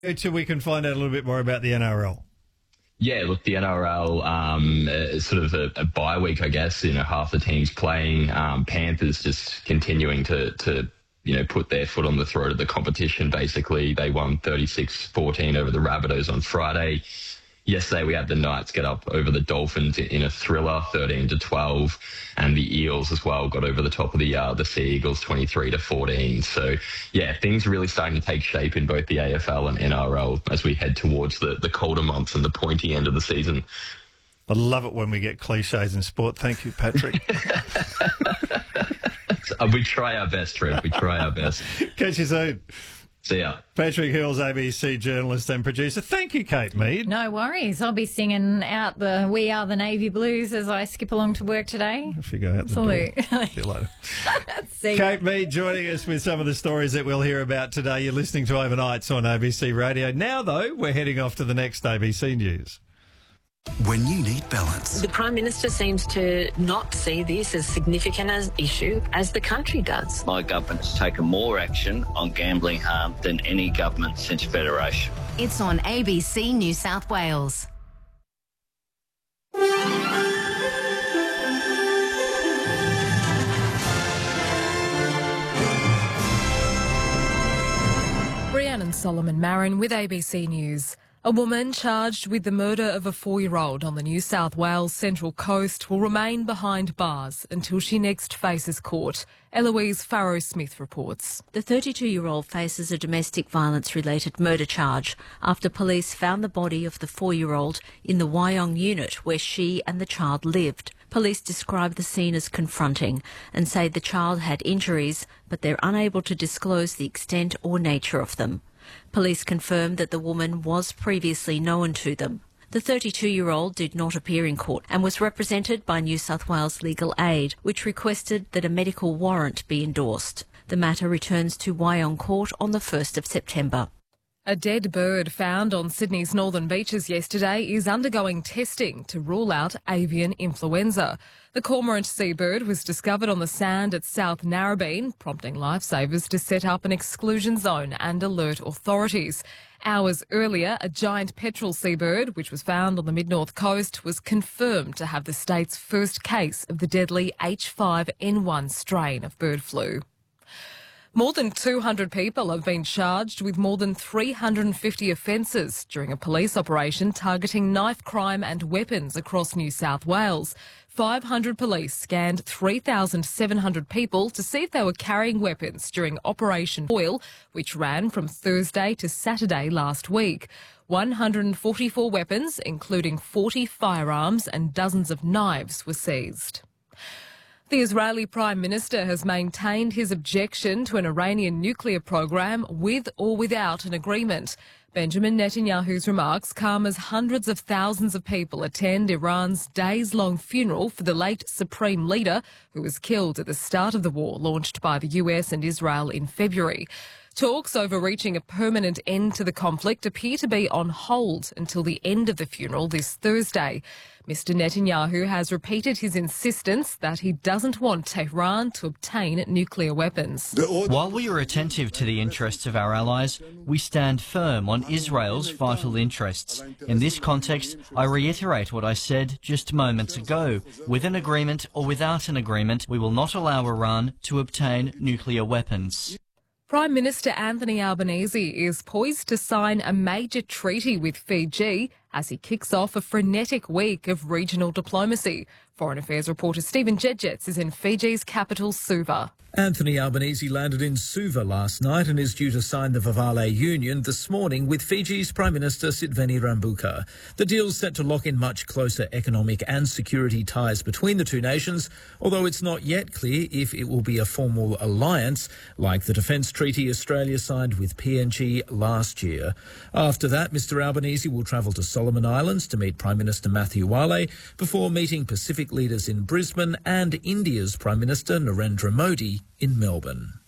Till we can find out a little bit more about the NRL. Yeah, look, the NRL is sort of a bye week, I guess. Half the teams playing. Panthers just continuing to put their foot on the throat of the competition. Basically, they won 36-14 over the Rabbitohs on Friday. Yesterday, we had the Knights get up over the Dolphins in a thriller, 13-12, and the Eels as well got over the top of the Sea Eagles, 23-14. So, yeah, things are really starting to take shape in both the AFL and NRL as we head towards the colder months and the pointy end of the season. I love it when we get cliches in sport. Thank you, Patrick. We try our best, Trev. We try our best. Catch you soon. See ya. Patrick Hills, ABC journalist and producer. Thank you, Kate Mead. No worries. I'll be singing out the We Are the Navy Blues as I skip along to work today. If you go out the door. See you later. See Kate Mead joining us with some of the stories that we'll hear about today. You're listening to Overnights on ABC Radio. Now, though, we're heading off to the next ABC News. When you need balance. The Prime Minister seems to not see this as significant an issue as the country does. My government has taken more action on gambling harm than any government since Federation. It's on ABC New South Wales. Rhiannon Solomon Marin with ABC News. A woman charged with the murder of a 4-year-old on the New South Wales Central Coast will remain behind bars until she next faces court. Eloise Farrow-Smith reports. The 32-year-old faces a domestic violence-related murder charge after police found the body of the 4-year-old in the Wyong unit where she and the child lived. Police describe the scene as confronting and say the child had injuries, but they're unable to disclose the extent or nature of them. Police confirmed that the woman was previously known to them. The 32-year-old did not appear in court and was represented by New South Wales Legal Aid, which requested that a medical warrant be endorsed. The matter returns to Wyong Court on the 1st of September. A dead bird found on Sydney's northern beaches yesterday is undergoing testing to rule out avian influenza. The cormorant seabird was discovered on the sand at South Narrabeen, prompting lifesavers to set up an exclusion zone and alert authorities. Hours earlier, a giant petrel seabird, which was found on the mid-north coast, was confirmed to have the state's first case of the deadly H5N1 strain of bird flu. More than 200 people have been charged with more than 350 offences during a police operation targeting knife crime and weapons across New South Wales. 500 police scanned 3,700 people to see if they were carrying weapons during Operation Foil, which ran from Thursday to Saturday last week. 144 weapons, including 40 firearms and dozens of knives, were seized. The Israeli Prime Minister has maintained his objection to an Iranian nuclear program with or without an agreement. Benjamin Netanyahu's remarks come as hundreds of thousands of people attend Iran's days-long funeral for the late Supreme Leader, who was killed at the start of the war launched by the US and Israel in February. Talks over reaching a permanent end to the conflict appear to be on hold until the end of the funeral this Thursday. Mr Netanyahu has repeated his insistence that he doesn't want Tehran to obtain nuclear weapons. While we are attentive to the interests of our allies, we stand firm on Israel's vital interests. In this context, I reiterate what I said just moments ago. With an agreement or without an agreement, we will not allow Iran to obtain nuclear weapons. Prime Minister Anthony Albanese is poised to sign a major treaty with Fiji as he kicks off a frenetic week of regional diplomacy. Foreign Affairs reporter Stephen Jedjets is in Fiji's capital, Suva. Anthony Albanese landed in Suva last night and is due to sign the Vavale Union this morning with Fiji's Prime Minister Sitveni Rabuka. The deal's set to lock in much closer economic and security ties between the two nations, although it's not yet clear if it will be a formal alliance like the defence treaty Australia signed with PNG last year. After that, Mr Albanese will travel to Solomon Islands to meet Prime Minister Matthew Wale before meeting Pacific leaders in Brisbane and India's Prime Minister Narendra Modi in Melbourne.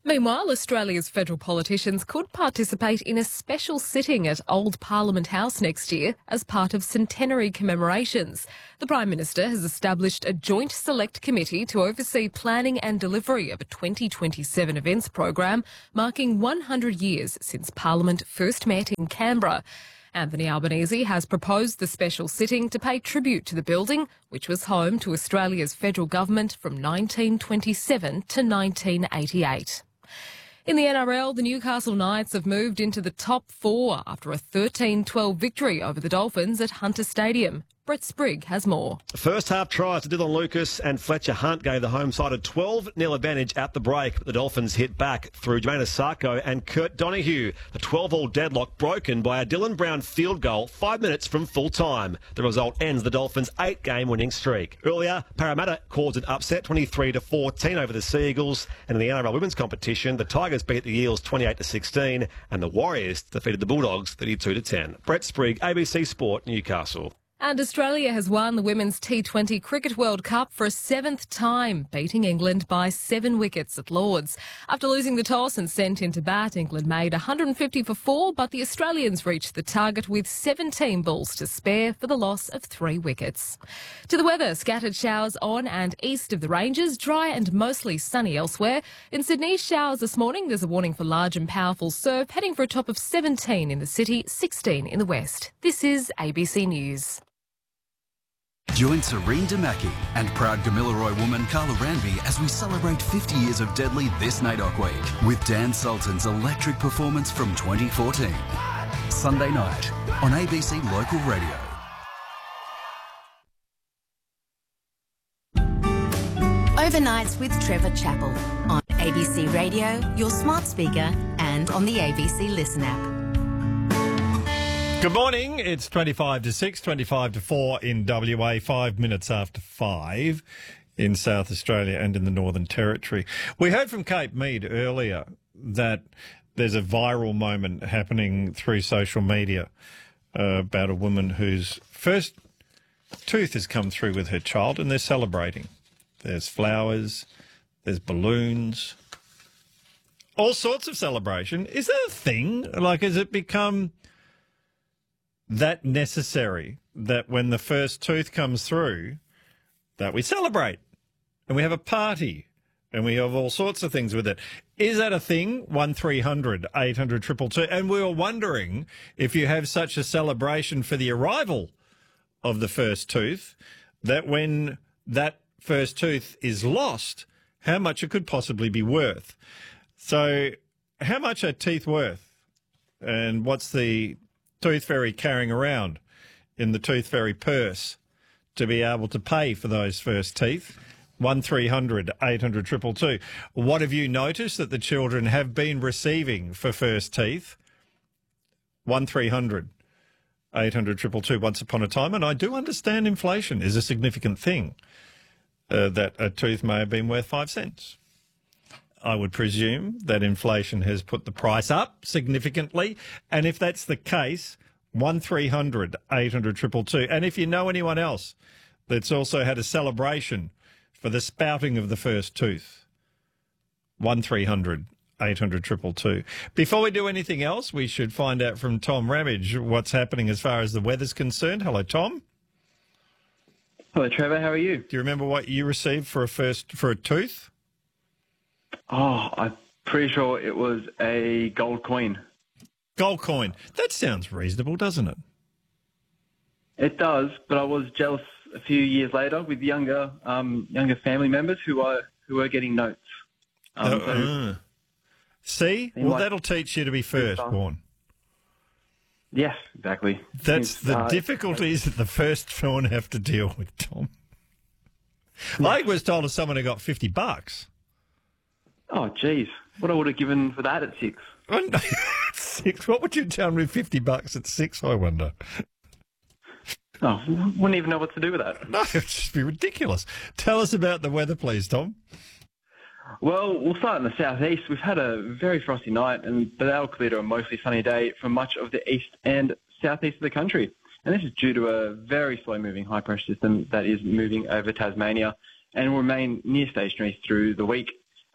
Meanwhile, Australia's federal politicians could participate in a special sitting at Old Parliament House next year as part of centenary commemorations. The Prime Minister has established a joint select committee to oversee planning and delivery of a 2027 events program marking 100 years since Parliament first met in Canberra. Anthony Albanese has proposed the special sitting to pay tribute to the building, which was home to Australia's federal government from 1927 to 1988. In the NRL, the Newcastle Knights have moved into the top 4 after a 13-12 victory over the Dolphins at Hunter Stadium. Brett Sprigg has more. First half tries to Dylan Lucas and Fletcher Hunt gave the home side a 12-0 advantage at the break, but the Dolphins hit back through Jermaine Asako and Kurt Donahue. The 12-all deadlock broken by a Dylan Brown field goal 5 minutes from full time. The result ends the Dolphins' 8-game winning streak. Earlier, Parramatta caused an upset 23-14 over the Sea Eagles, and in the NRL women's competition, the Tigers beat the Eels 28-16 and the Warriors defeated the Bulldogs 32-10. Brett Sprigg, ABC Sport, Newcastle. And Australia has won the Women's T20 Cricket World Cup for a 7th time, beating England by 7 wickets at Lords. After losing the toss and sent into bat, England made 150 for 4, but the Australians reached the target with 17 balls to spare for the loss of 3 wickets. To the weather, scattered showers on and east of the ranges, dry and mostly sunny elsewhere. In Sydney, showers this morning. There's a warning for large and powerful surf, heading for a top of 17 in the city, 16 in the west. This is ABC News. Join Serene Damaki and proud Gamilaroi woman Carla Ranby as we celebrate 50 years of Deadly this NAIDOC week with Dan Sultan's electric performance from 2014. Sunday night on ABC Local Radio. Overnights with Trevor Chappell on ABC Radio, your smart speaker, and on the ABC Listen app. Good morning. It's 25 to 6, 25 to 4 in WA, 5 minutes after 5 in South Australia and in the Northern Territory. We heard from Kate Mead earlier that there's a viral moment happening through social media about a woman whose first tooth has come through with her child and they're celebrating. There's flowers, there's balloons, all sorts of celebration. Is that a thing? Like, has it become that necessary that when the first tooth comes through that we celebrate and we have a party and we have all sorts of things with it? Is that a thing? 1300 800 222. And we were wondering if you have such a celebration for the arrival of the first tooth, that when that first tooth is lost, how much it could possibly be worth. So how much are teeth worth? And what's the Tooth Fairy carrying around in the Tooth Fairy purse to be able to pay for those first teeth? 1300 800 222. What have you noticed that the children have been receiving for first teeth? 1300 800 222. Once upon a time, and I do understand inflation is a significant thing, that a tooth may have been worth 5 cents. I would presume that inflation has put the price up significantly. And if that's the case, 1300 800 222. And if you know anyone else that's also had a celebration for the spouting of the first tooth, 1300 800 222. Before we do anything else, we should find out from Tom Ramage what's happening as far as the weather's concerned. Hello, Tom. Hello, Trevor. How are you? Do you remember what you received for a tooth? Oh, I'm pretty sure it was a gold coin. Gold coin. That sounds reasonable, doesn't it? It does, but I was jealous a few years later with younger family members who were getting notes. See? Well, that'll teach you to be firstborn. Yes, exactly. That's the difficulties that the firstborn have to deal with, Tom. I was told of someone who got $50. Oh, geez. What I would have given for that at 6. 6? What would you tell me $50 at 6, I wonder? Oh, wouldn't even know what to do with that. No, it would just be ridiculous. Tell us about the weather, please, Tom. Well, we'll start in the southeast. We've had a very frosty night, but that'll clear to a mostly sunny day for much of the east and southeast of the country. And this is due to a very slow-moving high-pressure system that is moving over Tasmania and will remain near stationary through the week.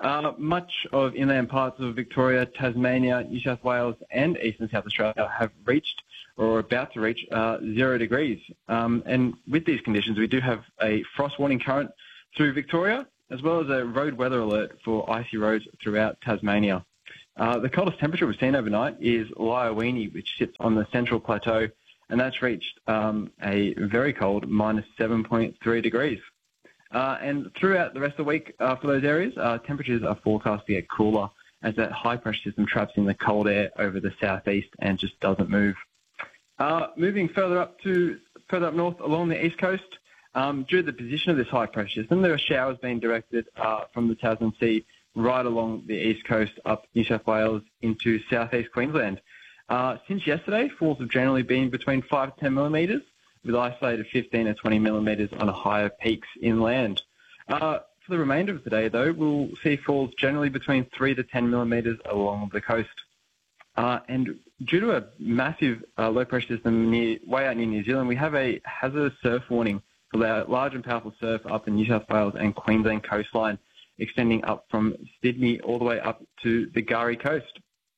Much of inland parts of Victoria, Tasmania, New South Wales and eastern South Australia have reached or are about to reach 0 degrees. And with these conditions, we do have a frost warning current through Victoria, as well as a road weather alert for icy roads throughout Tasmania. The coldest temperature we've seen overnight is Lyowini, which sits on the central plateau, and that's reached a very cold minus 7.3 degrees. And throughout the rest of the week for those areas, temperatures are forecast to get cooler as that high-pressure system traps in the cold air over the southeast and just doesn't move. Moving further up north along the east coast, due to the position of this high-pressure system, there are showers being directed from the Tasman Sea right along the east coast up New South Wales into southeast Queensland. Since yesterday, falls have generally been between 5 to 10 millimetres, with isolated 15 to 20 millimetres on higher peaks inland. For the remainder of the day, though, we'll see falls generally between 3 to 10 millimetres along the coast. And due to a massive low-pressure system way out near New Zealand, we have a hazardous surf warning for large and powerful surf up in New South Wales and Queensland coastline, extending up from Sydney all the way up to the Gari coast.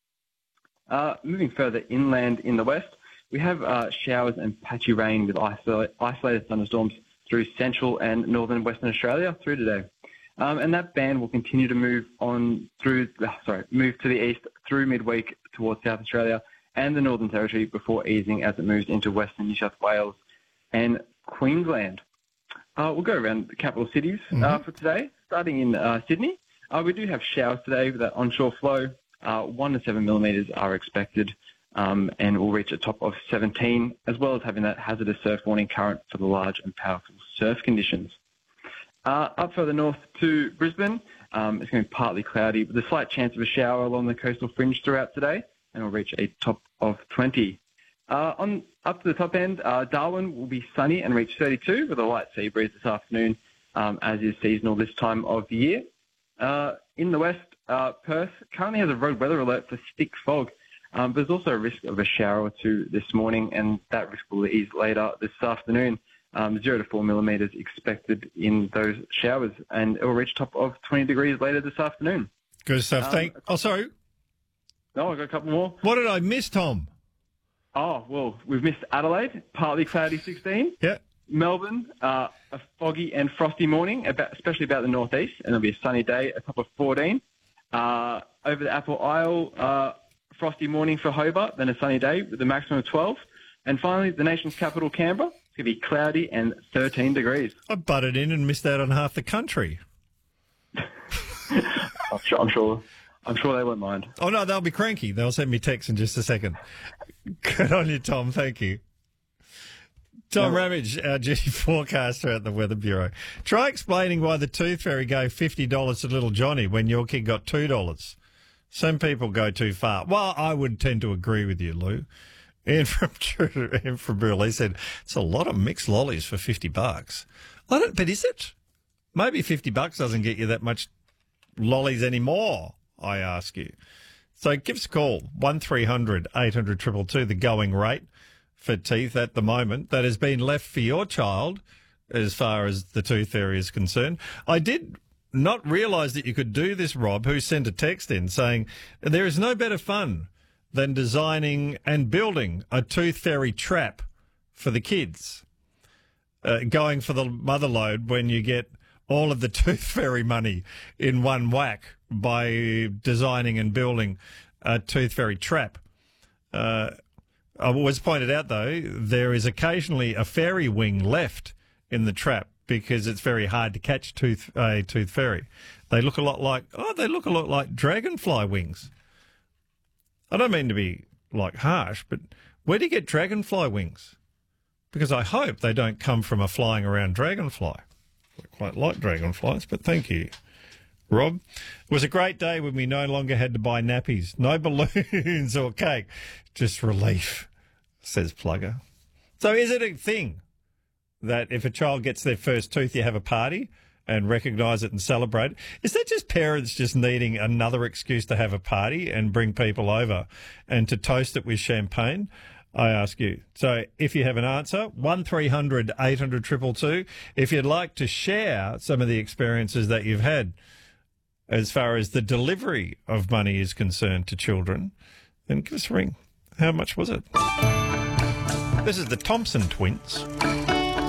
Moving further inland in the west, we have showers and patchy rain with isolated thunderstorms through central and northern Western Australia through today. And that band will continue to move to the east through midweek towards South Australia and the Northern Territory before easing as it moves into Western New South Wales and Queensland. We'll go around the capital cities for today, starting in Sydney. We do have showers today with that onshore flow. 1 to 7 millimetres are expected. And will reach a top of 17, as well as having that hazardous surf warning current for the large and powerful surf conditions. Up further north to Brisbane, it's going to be partly cloudy with a slight chance of a shower along the coastal fringe throughout today, and will reach a top of 20. Up to the top end, Darwin will be sunny and reach 32 with a light sea breeze this afternoon, as is seasonal this time of the year. In the west, Perth currently has a road weather alert for thick fog. But there's also a risk of a shower or two this morning, and that risk will ease later this afternoon. 0 to 4 millimetres expected in those showers, and it will reach top of 20 degrees later this afternoon. Good stuff. Sorry. No, I've got a couple more. What did I miss, Tom? Oh, well, we've missed Adelaide, partly cloudy 16. Yeah. Melbourne, a foggy and frosty morning, especially about the northeast, and it'll be a sunny day, a top of 14. Over the Apple Isle, frosty morning for Hobart, then a sunny day with a maximum of 12. And finally, the nation's capital, Canberra, it's going to be cloudy and 13 degrees. I butted in and missed out on half the country. I'm sure they won't mind. Oh, no, they'll be cranky. They'll send me texts in just a second. Good on you, Tom. Thank you. Tom Ramage, our duty forecaster at the Weather Bureau. Try explaining why the Tooth Fairy gave $50 to little Johnny when your kid got $2. Some people go too far. Well, I would tend to agree with you, Lou. Ian from Burley said, it's a lot of mixed lollies for $50. But is it? Maybe $50 doesn't get you that much lollies anymore, I ask you. So give us a call, 1300 800 222, the going rate for teeth at the moment that has been left for your child as far as the Tooth Fairy is concerned. I did not realise that you could do this, Rob, who sent a text in saying there is no better fun than designing and building a Tooth Fairy trap for the kids. Going for the mother load when you get all of the Tooth Fairy money in one whack by designing and building a Tooth Fairy trap. I was pointed out, though, there is occasionally a fairy wing left in the trap because it's very hard to catch a Tooth Fairy. They look a lot like dragonfly wings. I don't mean to be harsh, but where do you get dragonfly wings? Because I hope they don't come from a flying around dragonfly. I quite like dragonflies, but thank you, Rob. It was a great day when we no longer had to buy nappies. No balloons or cake. Just relief, says Plugger. So is it a thing that if a child gets their first tooth, you have a party and recognise it and celebrate it? Is that just parents just needing another excuse to have a party and bring people over and to toast it with champagne? I ask you. So if you have an answer, 1300 800 222. If you'd like to share some of the experiences that you've had as far as the delivery of money is concerned to children, then give us a ring. How much was it? This is the Thompson twins.